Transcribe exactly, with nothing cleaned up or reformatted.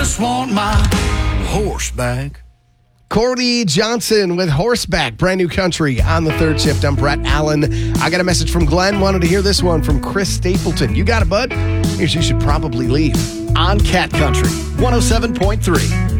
just want my horse back. Cordy Johnson with Horseback, brand new country on the third shift. I'm Brett Allen. I got a message from Glenn. Wanted to hear this one from Chris Stapleton. You got it, bud? Here's You Should Probably Leave on Cat Country one oh seven point three.